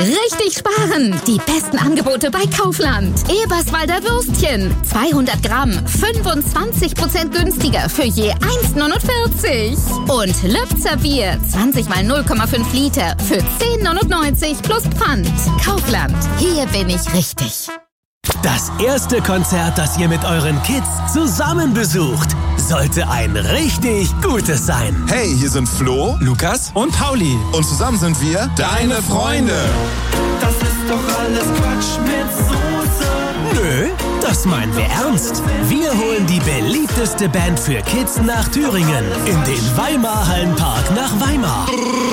Richtig sparen! Die besten Angebote bei Kaufland. Eberswalder Würstchen. 200 Gramm, 25% günstiger für je 1,49. Und Lübzer Bier. 20 mal 0,5 Liter für 10,99 plus Pfand. Kaufland. Hier bin ich richtig. Das erste Konzert, das ihr mit euren Kids zusammen besucht, sollte ein richtig gutes sein. Hey, hier sind Flo, Lukas und Pauli. und zusammen sind wir deine Freunde. Das ist doch alles Quatsch mit Soße. Nö, das meinen wir ernst. Wir holen die beliebteste Band für Kids nach Thüringen in den Weimar Hallenpark nach Weimar.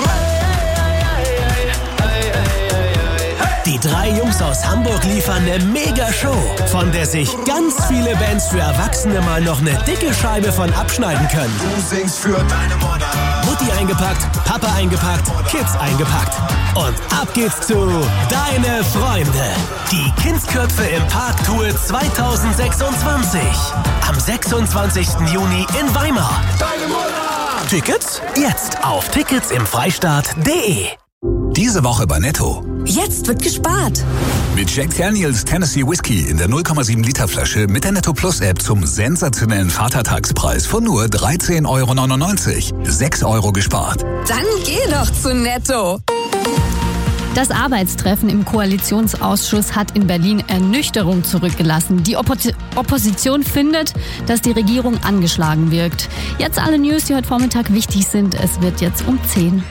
Die 3 Jungs aus Hamburg liefern eine Mega-Show, von der sich ganz viele Bands für Erwachsene mal noch eine dicke Scheibe von abschneiden können. Du singst für deine Mutter. Mutti eingepackt, Papa eingepackt, Kids eingepackt. Und ab geht's zu Deine Freunde. Die Kindsköpfe im Park Tour 2026. Am 26. Juni in Weimar. Deine Mutter! Tickets jetzt auf ticketsimfreistaat.de. Diese Woche bei Netto. Jetzt wird gespart. Mit Jack Daniels Tennessee Whiskey in der 0,7 Liter Flasche mit der Netto Plus App zum sensationellen Vatertagspreis von nur 13,99 €. 6 € gespart. Dann geh doch zu Netto. Das Arbeitstreffen im Koalitionsausschuss hat in Berlin Ernüchterung zurückgelassen. Die Opposition findet, dass die Regierung angeschlagen wirkt. Jetzt alle News, die heute Vormittag wichtig sind. Es wird jetzt um 10.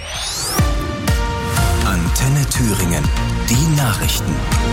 Antenne Thüringen. Die Nachrichten.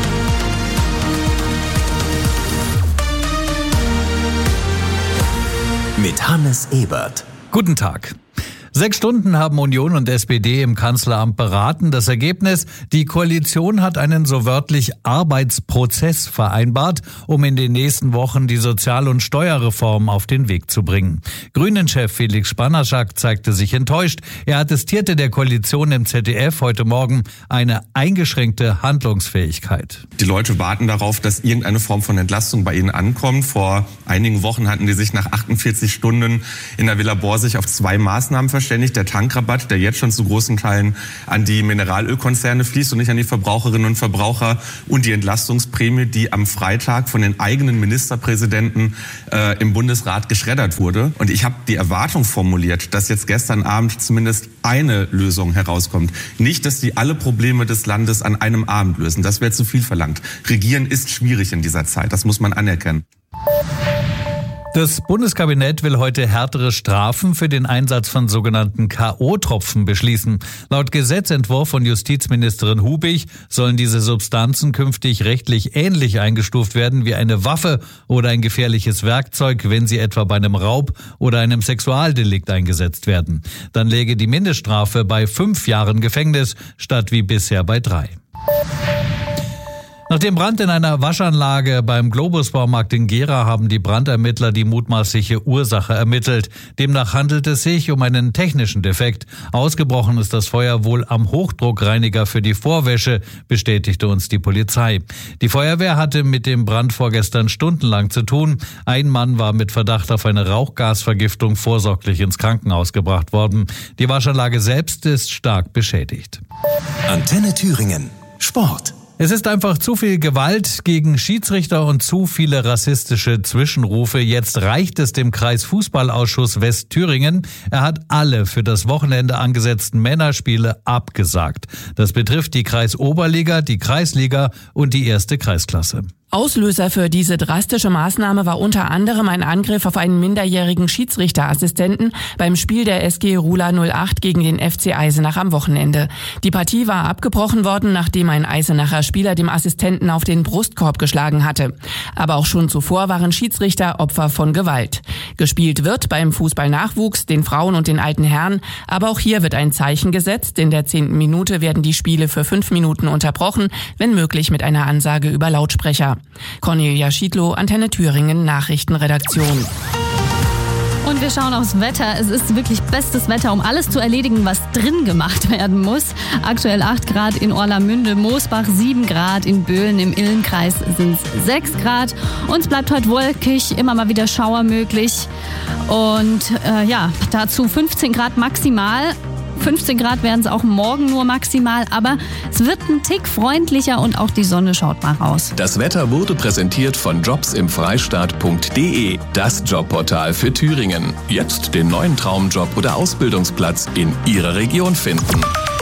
Mit Hannes Ebert. Guten Tag. 6 Stunden haben Union und SPD im Kanzleramt beraten. Das Ergebnis: Die Koalition hat einen so wörtlich Arbeitsprozess vereinbart, um in den nächsten Wochen die Sozial- und Steuerreform auf den Weg zu bringen. Grünen-Chef Felix Spanaschak zeigte sich enttäuscht. Er attestierte der Koalition im ZDF heute Morgen eine eingeschränkte Handlungsfähigkeit. Die Leute warten darauf, dass irgendeine Form von Entlastung bei ihnen ankommt. Vor einigen Wochen hatten die sich nach 48 Stunden in der Villa Borsig auf 2 Maßnahmen verständigt. Der Tankrabatt, der jetzt schon zu großen Teilen an die Mineralölkonzerne fließt und nicht an die Verbraucherinnen und Verbraucher, und die Entlastungsprämie, die am Freitag von den eigenen Ministerpräsidenten im Bundesrat geschreddert wurde. Und ich habe die Erwartung formuliert, dass jetzt gestern Abend zumindest eine Lösung herauskommt. Nicht, dass die alle Probleme des Landes an einem Abend lösen. Das wäre zu viel verlangt. Regieren ist schwierig in dieser Zeit. Das muss man anerkennen. Das Bundeskabinett will heute härtere Strafen für den Einsatz von sogenannten K.O.-Tropfen beschließen. Laut Gesetzentwurf von Justizministerin Hubig sollen diese Substanzen künftig rechtlich ähnlich eingestuft werden wie eine Waffe oder ein gefährliches Werkzeug, wenn sie etwa bei einem Raub oder einem Sexualdelikt eingesetzt werden. Dann läge die Mindeststrafe bei 5 Jahren Gefängnis statt wie bisher bei 3. Nach dem Brand in einer Waschanlage beim Globus-Baumarkt in Gera haben die Brandermittler die mutmaßliche Ursache ermittelt. Demnach handelt es sich um einen technischen Defekt. Ausgebrochen ist das Feuer wohl am Hochdruckreiniger für die Vorwäsche, bestätigte uns die Polizei. Die Feuerwehr hatte mit dem Brand vorgestern stundenlang zu tun. Ein Mann war mit Verdacht auf eine Rauchgasvergiftung vorsorglich ins Krankenhaus gebracht worden. Die Waschanlage selbst ist stark beschädigt. Antenne Thüringen. Sport. Es ist einfach zu viel Gewalt gegen Schiedsrichter und zu viele rassistische Zwischenrufe. Jetzt reicht es dem Kreisfußballausschuss Westthüringen. Er hat alle für das Wochenende angesetzten Männerspiele abgesagt. Das betrifft die Kreisoberliga, die Kreisliga und die 1. Kreisklasse. Auslöser für diese drastische Maßnahme war unter anderem ein Angriff auf einen minderjährigen Schiedsrichterassistenten beim Spiel der SG Rula 08 gegen den FC Eisenach am Wochenende. Die Partie war abgebrochen worden, nachdem ein Eisenacher Spieler dem Assistenten auf den Brustkorb geschlagen hatte. Aber auch schon zuvor waren Schiedsrichter Opfer von Gewalt. Gespielt wird beim Fußballnachwuchs, den Frauen und den alten Herren, aber auch hier wird ein Zeichen gesetzt. In der 10. Minute werden die Spiele für 5 Minuten unterbrochen, wenn möglich mit einer Ansage über Lautsprecher. Cornelia Schiedlow, Antenne Thüringen, Nachrichtenredaktion. Und wir schauen aufs Wetter. Es ist wirklich bestes Wetter, um alles zu erledigen, was drin gemacht werden muss. Aktuell 8 Grad in Orlamünde, Moosbach 7 Grad, in Böhlen im Illenkreis sind es 6 Grad. Und es bleibt heute wolkig, immer mal wieder Schauer möglich. Und dazu 15 Grad maximal. 15 Grad werden es auch morgen nur maximal, aber es wird ein Tick freundlicher und auch die Sonne schaut mal raus. Das Wetter wurde präsentiert von jobsimfreistaat.de, das Jobportal für Thüringen. Jetzt den neuen Traumjob oder Ausbildungsplatz in Ihrer Region finden.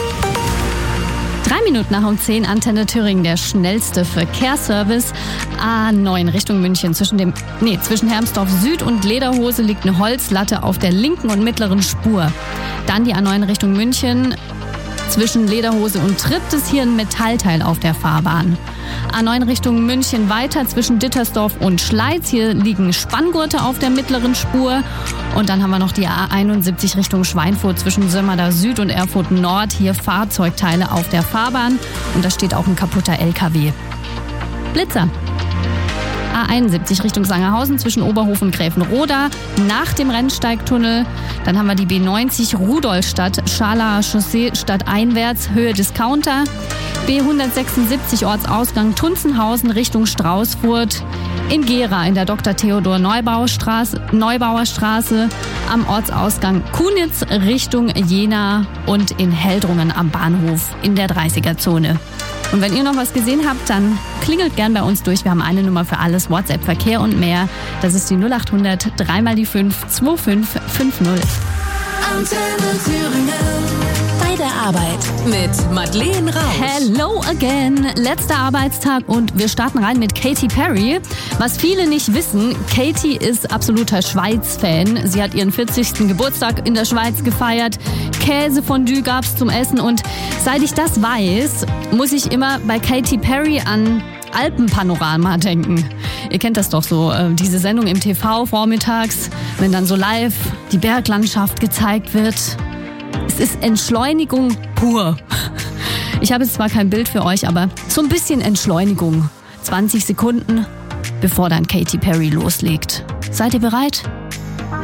3 Minuten nach um 10, Antenne Thüringen, der schnellste Verkehrsservice. A9 Richtung München. Zwischen Hermsdorf Süd und Lederhose liegt eine Holzlatte auf der linken und mittleren Spur. Dann die A9 Richtung München. Zwischen Lederhose und Tritt ist hier ein Metallteil auf der Fahrbahn. A9 Richtung München weiter zwischen Dittersdorf und Schleiz. Hier liegen Spanngurte auf der mittleren Spur. Und dann haben wir noch die A71 Richtung Schweinfurt zwischen Sömmerda Süd und Erfurt Nord. Hier Fahrzeugteile auf der Fahrbahn. Und da steht auch ein kaputter LKW. Blitzer. A71 Richtung Sangerhausen zwischen Oberhof und Gräfenroda nach dem Rennsteigtunnel. Dann haben wir die B90 Rudolstadt, Scharlauer Chaussee stadteinwärts, Höhe Discounter. B176 Ortsausgang Tunzenhausen Richtung Straußfurt. In Gera in der Dr. Theodor Neubauer Straße am Ortsausgang Kunitz Richtung Jena und in Heldrungen am Bahnhof in der 30er-Zone. Und wenn ihr noch was gesehen habt, dann klingelt gern bei uns durch. Wir haben eine Nummer für alles, WhatsApp, Verkehr und mehr. Das ist die 0800 3 mal die 5 2550. Antenne Thüringen. Bei der Arbeit mit Madeleine Rausch. Hello again. Letzter Arbeitstag und wir starten rein mit Katy Perry. Was viele nicht wissen, Katy ist absoluter Schweiz-Fan. Sie hat ihren 40. Geburtstag in der Schweiz gefeiert. Käsefondue gab's zum Essen und seit ich das weiß, muss ich immer bei Katy Perry an Alpenpanorama denken. Ihr kennt das doch so, diese Sendung im TV vormittags, wenn dann so live die Berglandschaft gezeigt wird. Es ist Entschleunigung pur. Ich habe jetzt zwar kein Bild für euch, aber so ein bisschen Entschleunigung. 20 Sekunden, bevor dann Katy Perry loslegt. Seid ihr bereit?